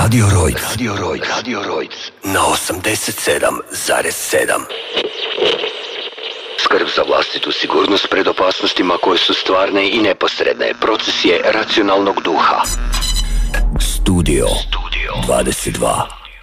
Radio Rojc na 87,7. Skrb za vlastitu sigurnost pred opasnostima koje su stvarne i neposredne. Proces je racionalnog duha. Studio 22.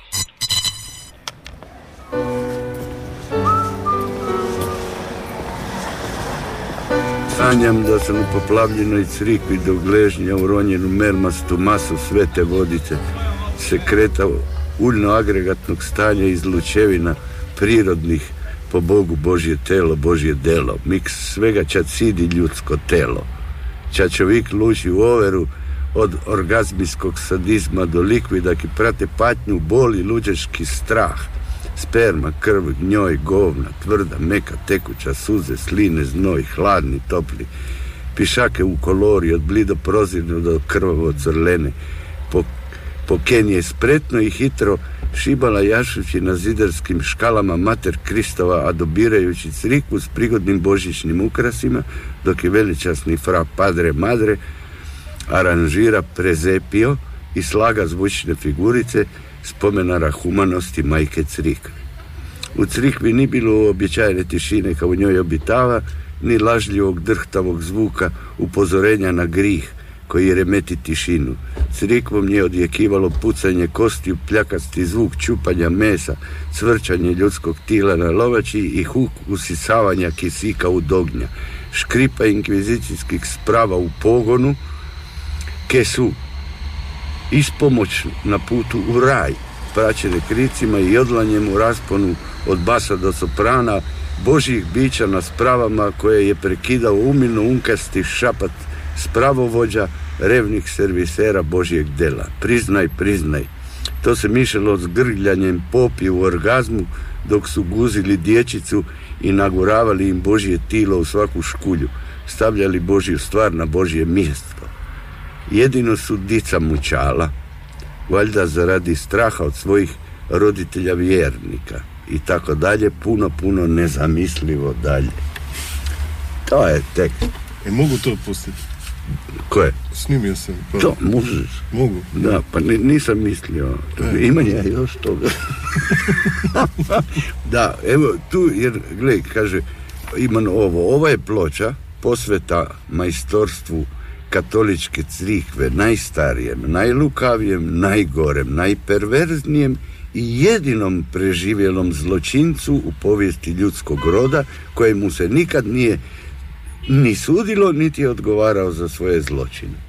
Sanjam da sam u poplavljenoj crikvi do gležnja uronjenu mermastu masu svete vodice se kretao uljno-agregatnog stanja iz lučevina prirodnih, po Bogu Božje telo, Božje delo, miks svega ča cidi ljudsko telo. Ča čovjek luči u overu od orgazmijskog sadizma do likvida ki prate patnju, boli, luđeški strah, sperma, krv, gnjoj, govna, tvrda, meka, tekuća, suze, sline, znoj, hladni, topli, pišake u kolori od blido prozirno do krvavo crlene, po Kenije spretno i hitro šibala jašući na zidarskim škalama mater Kristova, adobirajući crikvu s prigodnim božićnim ukrasima, dok je veličasni fra Padre Madre aranžira prezepio i slaga zvučne figurice spomenara humanosti majke crikve. U crikvi ni bilo uobičajene tišine kao u njoj obitava, ni lažljivog drhtavog zvuka upozorenja na grih koji remeti tišinu. Crikvom je odjekivalo pucanje kostiju, pljakasti zvuk čupanja mesa, cvrčanje ljudskog tila na lovači i huk usisavanja kisika u dognja, škripa inkvizicijskih sprava u pogonu, ke su ispomoć na putu u raj, praćene kricima i odlanjem u rasponu od basa do soprana, božjih bića na spravama koje je prekidao umilno unkasti šapat spravovođa revnih servisera Božjeg dela. Priznaj, to se mišalo s grgljanjem popi u orgazmu dok su guzili dječicu i naguravali im Božje tilo u svaku škulju, stavljali Božju stvar na Božje mjesto. Jedino su dica mučala, valjda zaradi straha od svojih roditelja vjernika i tako dalje, puno nezamislivo dalje. To je tekst. Mogu to pustiti? Koje? Snimio sam. Pa... To, možeš. Mogu. Da, pa nisam mislio. Imam ja još toga. Da, evo tu, jer, gledaj, kaže, imam ovo je ploča posveta majstorstvu katoličke crikve, najstarijem, najlukavijem, najgorem, najperverznijem i jedinom preživjelom zločincu u povijesti ljudskog roda, kojemu se nikad nije ni sudilo, niti odgovarao za svoje zločine.